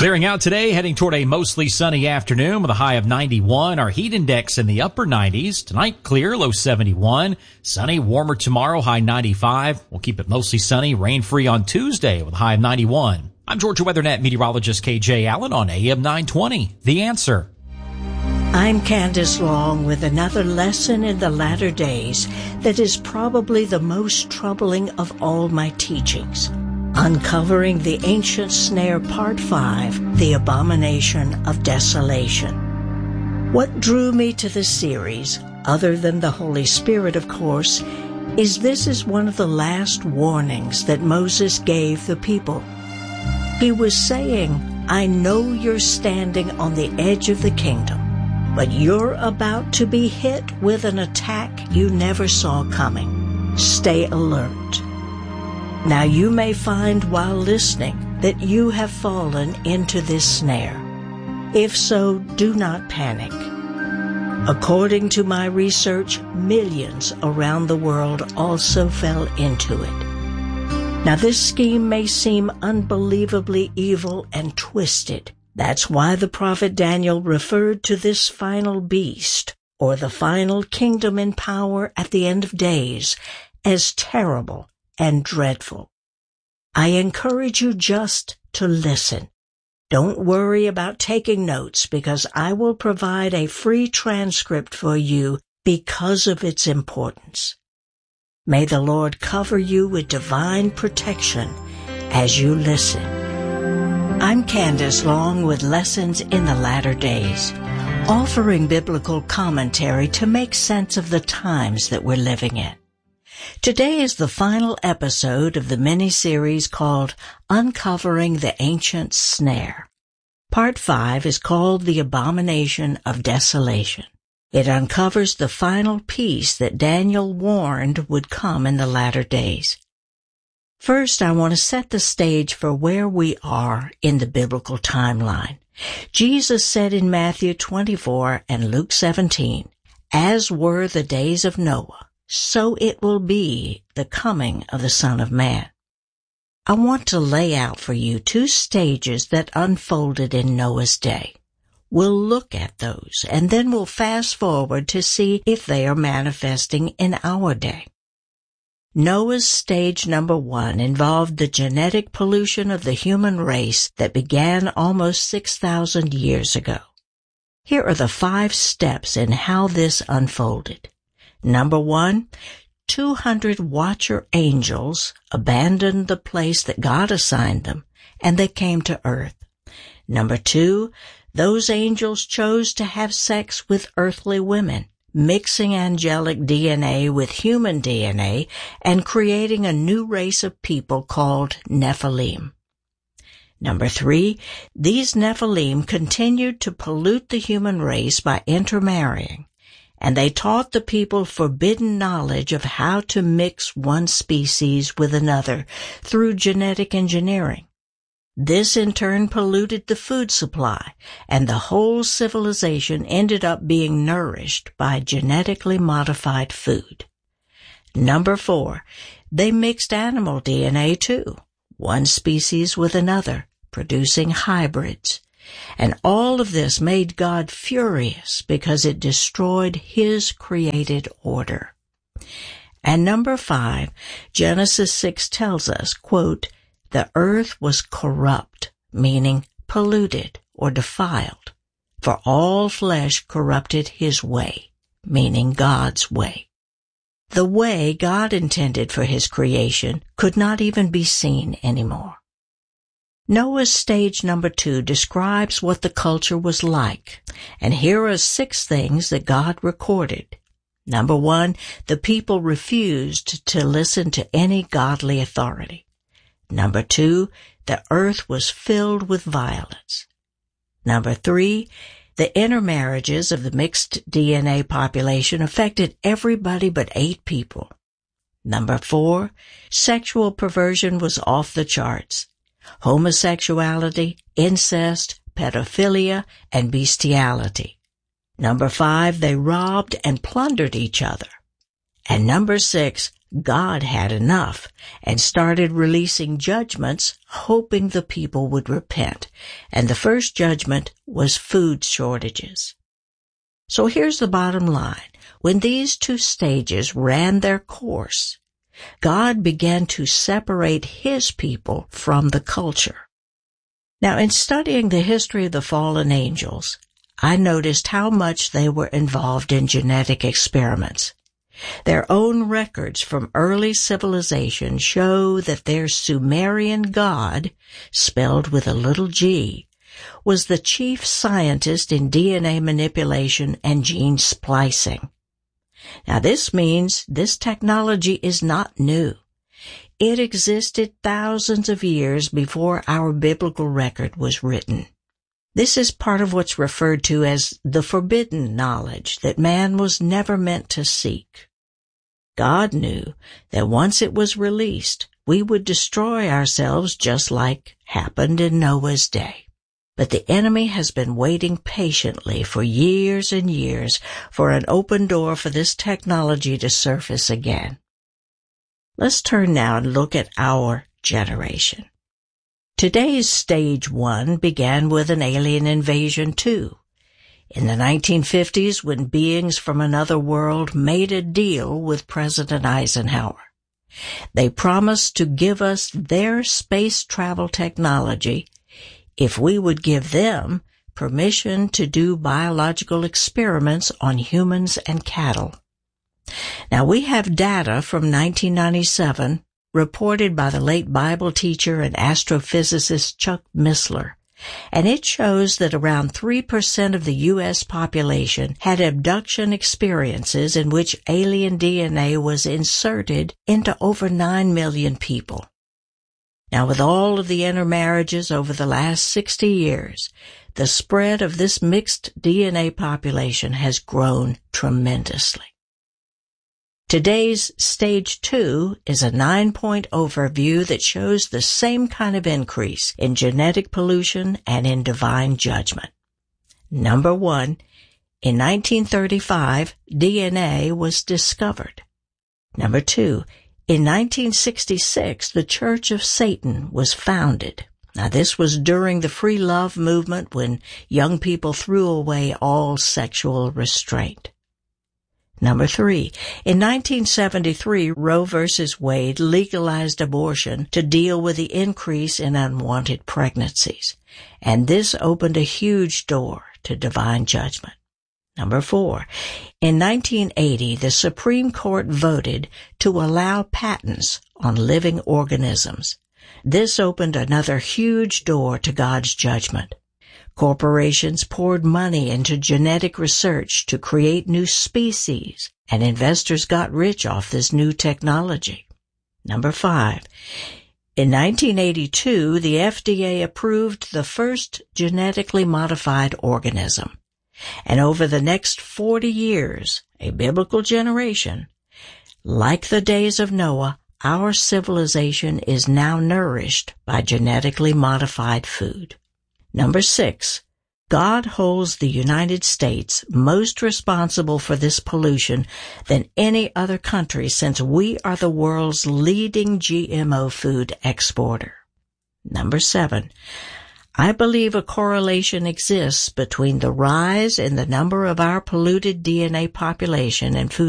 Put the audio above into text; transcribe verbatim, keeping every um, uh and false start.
Clearing out today, heading toward a mostly sunny afternoon with a high of ninety-one. Our heat index in the upper nineties. Tonight, clear, low seventy-one. Sunny, warmer tomorrow, high ninety-five. We'll keep it mostly sunny, rain-free on Tuesday with a high of ninety-one. I'm Georgia WeatherNet meteorologist K J Allen on A M nine twenty. The Answer. I'm Candace Long with another lesson in the latter days that is probably the most troubling of all my teachings. Uncovering the Ancient Snare, Part five, The Abomination of Desolation. What drew me to this series, other than the Holy Spirit, of course, is this is one of the last warnings that Moses gave the people. He was saying, I know you're standing on the edge of the kingdom, but you're about to be hit with an attack you never saw coming. Stay alert. Now you may find while listening that you have fallen into this snare. If so, do not panic. According to my research, millions around the world also fell into it. Now this scheme may seem unbelievably evil and twisted. That's why the prophet Daniel referred to this final beast, or the final kingdom in power at the end of days, as terrible and dreadful. I encourage you just to listen. Don't worry about taking notes because I will provide a free transcript for you because of its importance. May the Lord cover you with divine protection as you listen. I'm Candace Long with Lessons in the Latter Days, offering biblical commentary to make sense of the times that we're living in. Today is the final episode of the mini-series called Uncovering the Ancient Snare. Part five is called The Abomination of Desolation. It uncovers the final piece that Daniel warned would come in the latter days. First, I want to set the stage for where we are in the biblical timeline. Jesus said in Matthew twenty-four and Luke seventeen, as were the days of Noah, so it will be the coming of the Son of Man. I want to lay out for you two stages that unfolded in Noah's day. We'll look at those, and then we'll fast forward to see if they are manifesting in our day. Noah's stage number one involved the genetic pollution of the human race that began almost six thousand years ago. Here are the five steps in how this unfolded. Number one, two hundred watcher angels abandoned the place that God assigned them, and they came to earth. Number two, those angels chose to have sex with earthly women, mixing angelic D N A with human D N A and creating a new race of people called Nephilim. Number three, these Nephilim continued to pollute the human race by intermarrying, and they taught the people forbidden knowledge of how to mix one species with another through genetic engineering. This in turn polluted the food supply, and the whole civilization ended up being nourished by genetically modified food. Number four, they mixed animal D N A too, one species with another, producing hybrids. And all of this made God furious because it destroyed His created order. And number five, Genesis six tells us, quote, the earth was corrupt, meaning polluted or defiled, for all flesh corrupted his way, meaning God's way. The way God intended for His creation could not even be seen anymore. Noah's stage number two describes what the culture was like, and here are six things that God recorded. Number one, the people refused to listen to any godly authority. Number two, the earth was filled with violence. Number three, the intermarriages of the mixed D N A population affected everybody but eight people. Number four, sexual perversion was off the charts. Homosexuality, incest, pedophilia, and bestiality. Number five, they robbed and plundered each other. And number six, God had enough and started releasing judgments, hoping the people would repent. And the first judgment was food shortages. So here's the bottom line. When these two stages ran their course, God began to separate His people from the culture. Now, in studying the history of the fallen angels, I noticed how much they were involved in genetic experiments. Their own records from early civilization show that their Sumerian god, spelled with a little g, was the chief scientist in D N A manipulation and gene splicing. Now, this means this technology is not new. It existed thousands of years before our biblical record was written. This is part of what's referred to as the forbidden knowledge that man was never meant to seek. God knew that once it was released, we would destroy ourselves just like happened in Noah's day. But the enemy has been waiting patiently for years and years for an open door for this technology to surface again. Let's turn now and look at our generation. Today's stage one began with an alien invasion too. In the nineteen fifties, when beings from another world made a deal with President Eisenhower. They promised to give us their space travel technology if we would give them permission to do biological experiments on humans and cattle. Now, we have data from nineteen ninety-seven reported by the late Bible teacher and astrophysicist Chuck Missler, and it shows that around three percent of the U S population had abduction experiences in which alien D N A was inserted into over nine million people. Now, with all of the intermarriages over the last sixty years, the spread of this mixed D N A population has grown tremendously. Today's stage two is a nine-point overview that shows the same kind of increase in genetic pollution and in divine judgment. Number one, in nineteen thirty-five, D N A was discovered. Number two, in nineteen sixty-six, the Church of Satan was founded. Now, this was during the free love movement when young people threw away all sexual restraint. Number three, in nineteen seventy-three, Roe versus Wade legalized abortion to deal with the increase in unwanted pregnancies, and this opened a huge door to divine judgment. Number four, in nineteen eighty, the Supreme Court voted to allow patents on living organisms. This opened another huge door to God's judgment. Corporations poured money into genetic research to create new species, and investors got rich off this new technology. Number five, in nineteen eighty-two, the F D A approved the first genetically modified organism. And over the next forty years, a biblical generation, like the days of Noah, our civilization is now nourished by genetically modified food. Number six, God holds the United States most responsible for this pollution than any other country since we are the world's leading G M O food exporter. Number seven, I believe a correlation exists between the rise in the number of our polluted D N A population and food